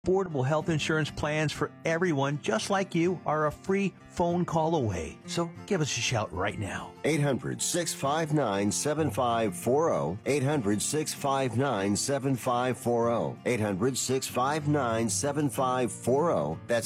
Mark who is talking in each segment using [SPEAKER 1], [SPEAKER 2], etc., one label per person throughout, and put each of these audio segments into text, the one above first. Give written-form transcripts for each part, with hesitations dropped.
[SPEAKER 1] Affordable health insurance plans for everyone just like you are a free phone call away. So give us a shout right now.
[SPEAKER 2] 800-659-7540. 800-659-7540. 800-659-7540. That's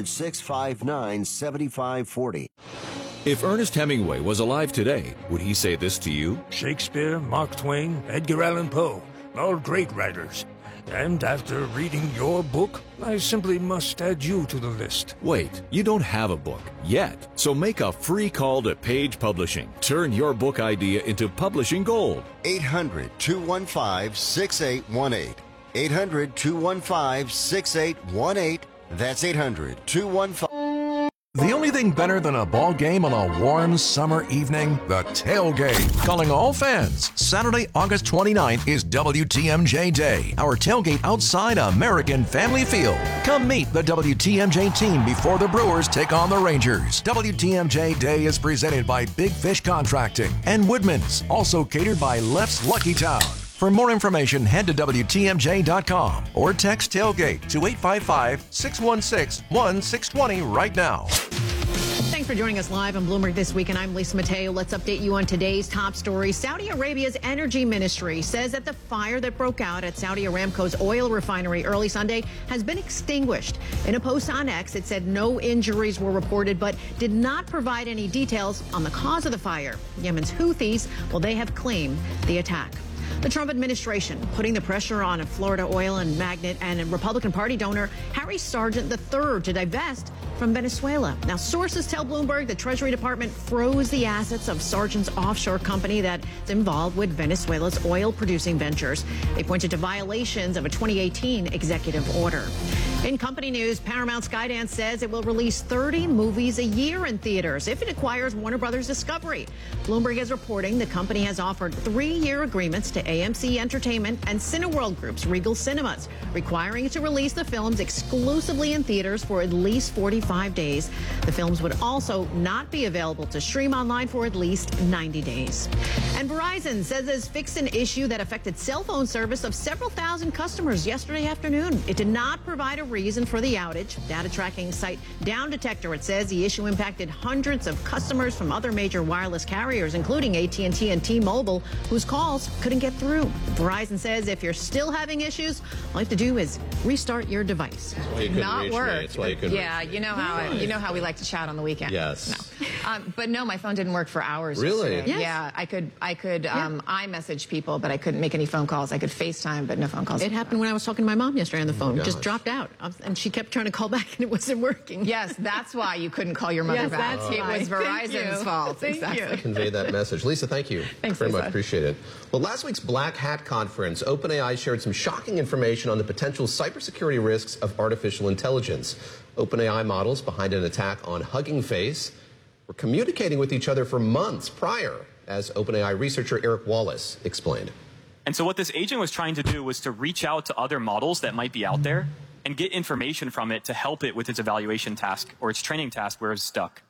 [SPEAKER 2] 800-659-7540.
[SPEAKER 3] If Ernest Hemingway was alive today, would he say this to you?
[SPEAKER 4] Shakespeare, Mark Twain, Edgar Allan Poe, all great writers. And after reading your book, I simply must add you to the list.
[SPEAKER 3] Wait, you don't have a book yet. So make a free call to Page Publishing. Turn your book idea into publishing gold.
[SPEAKER 2] 800-215-6818. 800-215-6818. That's 800-215.
[SPEAKER 5] The only thing better than a ball game on a warm summer evening? The tailgate. Calling all fans, Saturday, August 29th is WTMJ Day, our tailgate outside American Family Field. Come meet the WTMJ team before the Brewers take on the Rangers. WTMJ Day is presented by Big Fish Contracting and Woodman's, also catered by Left's Lucky Town. For more information, head to WTMJ.com or text tailgate to 855-616-1620 right now.
[SPEAKER 6] Thanks for joining us live on Bloomberg This Week, and I'm Lisa Mateo. Let's update you on today's top story. Saudi Arabia's energy ministry says that the fire that broke out at Saudi Aramco's oil refinery early Sunday has been extinguished. In a post on X, it said no injuries were reported, but did not provide any details on the cause of the fire. Yemen's Houthis, well, they have claimed the attack. The Trump administration putting the pressure on a Florida oil and magnate and Republican Party donor Harry Sargent III to divest from Venezuela. Now, sources tell Bloomberg the Treasury Department froze the assets of Sargent's offshore company that's involved with Venezuela's oil-producing ventures. They pointed to violations of a 2018 executive order. In company news, Paramount Skydance says it will release 30 movies a year in theaters if it acquires Warner Brothers Discovery. Bloomberg is reporting the company has offered 3-year agreements to AMC Entertainment and Cineworld Group's Regal Cinemas, requiring it to release the films exclusively in theaters for at least 45 days. The films would also not be available to stream online for at least 90 days. And Verizon says it's fixed an issue that affected cell phone service of several thousand customers yesterday afternoon. It did not provide a reason for the outage. Data tracking site Down Detector, it says the issue impacted hundreds of customers from other major wireless carriers, including AT&T and T-Mobile, whose calls couldn't get through. Verizon says if you're still having issues, all you have to do is restart your device.
[SPEAKER 7] Not work.
[SPEAKER 8] Yeah, you know how we like to chat on the weekend.
[SPEAKER 7] Yes.
[SPEAKER 8] No. But no, my phone didn't work for hours.
[SPEAKER 7] Really?
[SPEAKER 8] Yesterday.
[SPEAKER 6] Yes.
[SPEAKER 8] Yeah, I could iMessage people, but I couldn't make any phone calls. I could FaceTime, but no phone calls.
[SPEAKER 6] It happened when I was talking to my mom yesterday on the phone.
[SPEAKER 7] gosh.
[SPEAKER 6] Just dropped out. And she kept trying to call back, and it wasn't working.
[SPEAKER 8] Yes, that's why you couldn't call your mother
[SPEAKER 6] Yes,
[SPEAKER 8] back.
[SPEAKER 6] that's
[SPEAKER 8] It
[SPEAKER 6] why.
[SPEAKER 8] was
[SPEAKER 6] Thank
[SPEAKER 8] Verizon's
[SPEAKER 6] you.
[SPEAKER 8] fault.
[SPEAKER 6] Thank
[SPEAKER 8] exactly.
[SPEAKER 6] you.
[SPEAKER 7] Convey that message. Lisa, thank you.
[SPEAKER 8] Thanks,
[SPEAKER 7] very
[SPEAKER 8] Lisa.
[SPEAKER 7] much. Appreciate it. Well, last week's Black Hat Conference, OpenAI shared some shocking information on the potential cybersecurity risks of artificial intelligence. OpenAI models behind an attack on Hugging Face were communicating with each other for months prior, as OpenAI researcher Eric Wallace explained.
[SPEAKER 9] And so what this agent was trying to do was to reach out to other models that might be out there and get information from it to help it with its evaluation task or its training task where it's stuck.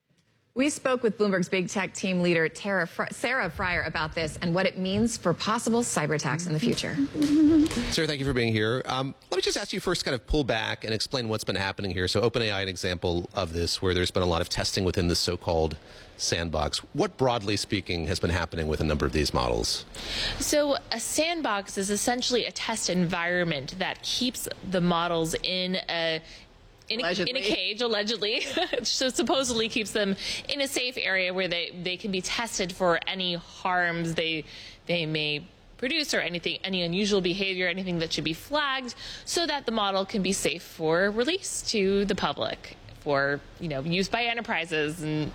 [SPEAKER 8] We spoke with Bloomberg's big tech team leader, Sarah Fryer, about this and what it means for possible cyber attacks in the future.
[SPEAKER 7] Sarah, thank you for being here. Let me just ask you first, kind of pull back and explain what's been happening here. So OpenAI, an example of this, where there's been a lot of testing within the so-called sandbox. What, broadly speaking, has been happening with a number of these models?
[SPEAKER 10] So a sandbox is essentially a test environment that keeps the models in a cage, allegedly. So supposedly keeps them in a safe area where they can be tested for any harms they may produce or any unusual behavior, anything that should be flagged, so that the model can be safe for release to the public for use by enterprises. And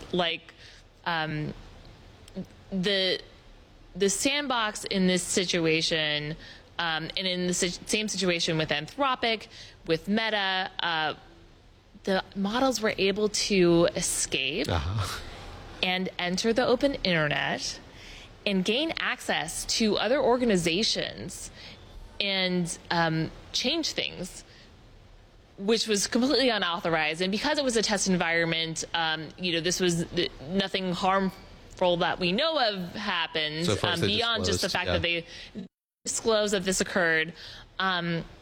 [SPEAKER 10] the sandbox in this situation, and in the same situation with Anthropic, with Meta, the models were able to escape and enter the open internet and gain access to other organizations and change things, which was completely unauthorized. And because it was a test environment, this was nothing harmful that we know of happened,
[SPEAKER 7] So far,
[SPEAKER 10] beyond just the fact that they disclosed that this occurred.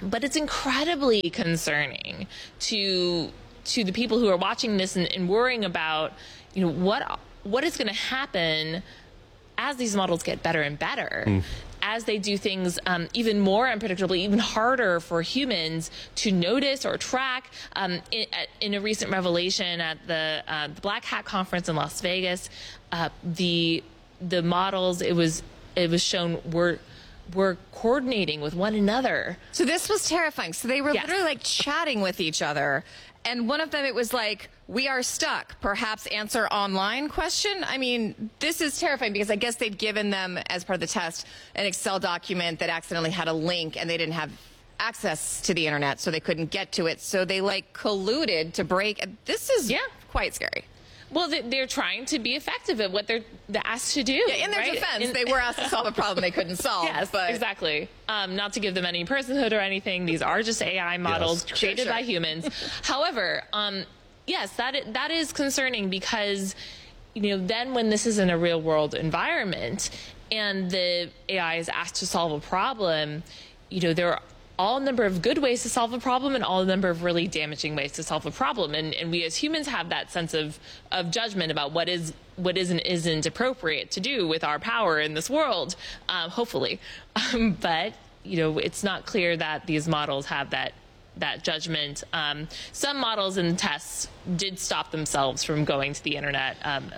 [SPEAKER 10] But it's incredibly concerning to the people who are watching this and worrying about, what is going to happen as these models get better and better, as they do things even more unpredictably, even harder for humans to notice or track. In a recent revelation at the Black Hat Conference in Las Vegas, the models it was shown were coordinating with one another.
[SPEAKER 11] So this was terrifying. So they were literally like chatting with each other. And one of them, it was like, we are stuck, perhaps answer online question. I mean, this is terrifying because I guess they'd given them, as part of the test, an Excel document that accidentally had a link and they didn't have access to the internet, so they couldn't get to it. So they like colluded to break. This is quite scary.
[SPEAKER 10] Well, they're trying to be effective at what they're asked to do.
[SPEAKER 11] Yeah, in their defense, they were asked to solve a problem they couldn't solve.
[SPEAKER 10] Yes,
[SPEAKER 11] but
[SPEAKER 10] exactly. Not to give them any personhood or anything. These are just AI models created by humans. However, yes, that is concerning because, then when this is in a real world environment and the AI is asked to solve a problem, there are all number of good ways to solve a problem and all a number of really damaging ways to solve a problem. And we as humans have that sense of judgment about what is and isn't appropriate to do with our power in this world, hopefully. But, it's not clear that these models have that judgment. Some models in tests did stop themselves from going to the internet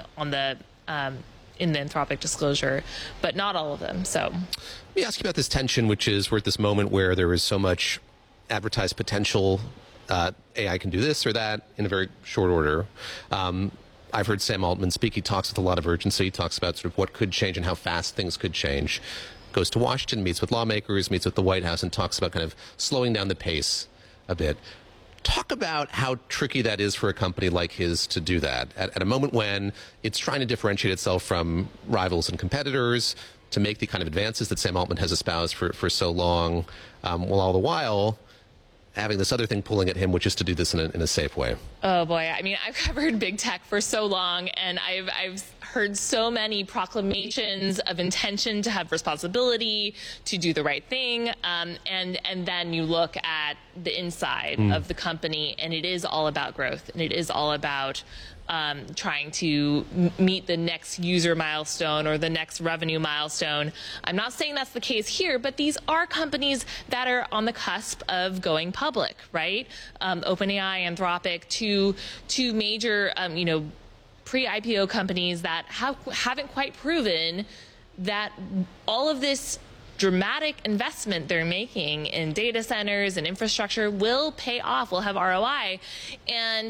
[SPEAKER 10] in the Anthropic disclosure, but not all of them. So
[SPEAKER 7] let me ask you about this tension, which is we're at this moment where there is so much advertised potential. AI can do this or that in a very short order. I've heard Sam Altman speak. He talks with a lot of urgency. He talks about sort of what could change and how fast things could change. Goes to Washington, meets with lawmakers, meets with the White House, and talks about kind of slowing down the pace a bit. Talk about how tricky that is for a company like his to do that at a moment when it's trying to differentiate itself from rivals and competitors, to make the kind of advances that Sam Altman has espoused for so long, while all the while having this other thing pulling at him, which is to do this in a safe way.
[SPEAKER 10] Oh boy, I mean, I've covered big tech for so long, and I've heard so many proclamations of intention to have responsibility, to do the right thing, and then you look at the inside of the company, and it is all about growth, and it is all about trying to meet the next user milestone or the next revenue milestone. I'm not saying that's the case here, but these are companies that are on the cusp of going public, right? OpenAI, Anthropic, two major, pre-IPO companies that haven't quite proven that all of this dramatic investment they're making in data centers and infrastructure will pay off, will have ROI. And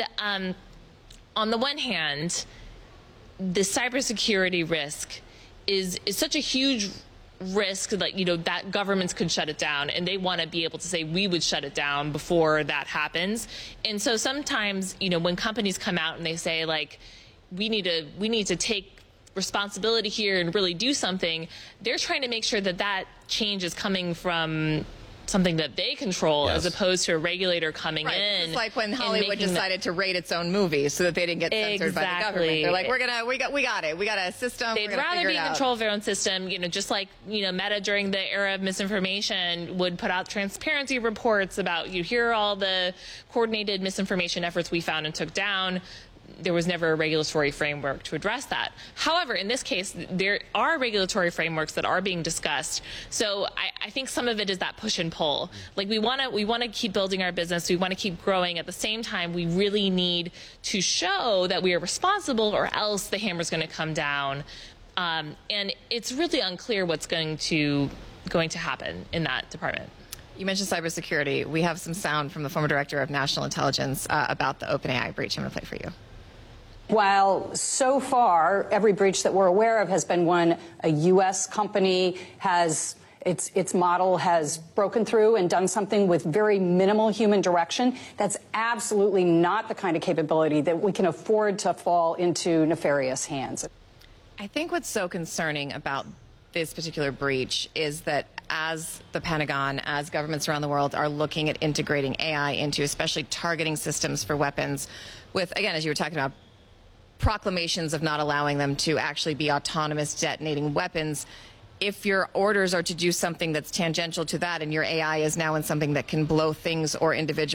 [SPEAKER 10] on the one hand, the cybersecurity risk is such a huge risk that, that governments could shut it down, and they want to be able to say we would shut it down before that happens. And so sometimes, when companies come out and they say, like, we need to take responsibility here and really do something, they're trying to make sure that change is coming from something that they control, as opposed to a regulator coming in.
[SPEAKER 11] It's like when Hollywood decided to rate its own movies so that they didn't get censored by the government. They're like, we got it. We got a system.
[SPEAKER 10] They'd rather be in control of their own system, just like, Meta during the era of misinformation would put out transparency reports about, here are all the coordinated misinformation efforts we found and took down. There was never a regulatory framework to address that. However, in this case, there are regulatory frameworks that are being discussed. So I think some of it is that push and pull. Like, we want to keep building our business. We want to keep growing. At the same time, we really need to show that we are responsible, or else the hammer's going to come down. And it's really unclear what's going to happen in that department.
[SPEAKER 11] You mentioned cybersecurity. We have some sound from the former director of national intelligence about the OpenAI breach. I'm going to play for you.
[SPEAKER 12] While so far every breach that we're aware of has been one a U.S. company has its model has broken through and done something with very minimal human direction, that's absolutely not the kind of capability that we can afford to fall into nefarious hands.
[SPEAKER 11] I think what's so concerning about this particular breach is that as the Pentagon, as governments around the world are looking at integrating AI into especially targeting systems for weapons with, again, as you were talking about, proclamations of not allowing them to actually be autonomous detonating weapons, if your orders are to do something that's tangential to that and your AI is now in something that can blow things or individuals